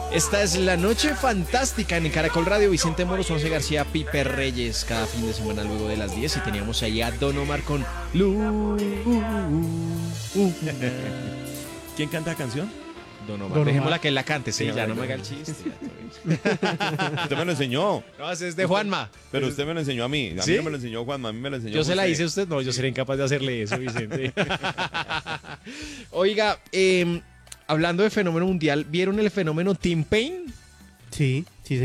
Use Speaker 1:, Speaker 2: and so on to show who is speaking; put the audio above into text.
Speaker 1: Esta es la noche fantástica en Caracol Radio. Vicente Moros, Once García, Pipe Reyes, cada fin de semana luego de las 10. Y teníamos ahí a Don Omar con Luna.
Speaker 2: ¿Quién canta la canción?
Speaker 1: Don Omar,
Speaker 3: Don Omar.
Speaker 1: dejémosla que él la cante, sí,
Speaker 2: Sí,
Speaker 1: ya
Speaker 2: a
Speaker 1: no
Speaker 2: ver,
Speaker 1: me haga el chiste. ya, todo bien.
Speaker 2: Usted me lo enseñó.
Speaker 1: No, ese es de Juanma.
Speaker 2: Pero usted me lo enseñó a mí. A mí
Speaker 1: ¿Sí?
Speaker 2: no me lo enseñó Juanma, a mí me lo enseñó
Speaker 1: Yo se la
Speaker 2: José.
Speaker 1: hice a usted, no, yo sería incapaz de hacerle eso, Vicente. Oiga, hablando de fenómeno mundial, ¿vieron el fenómeno Tim Payne?
Speaker 3: Sí.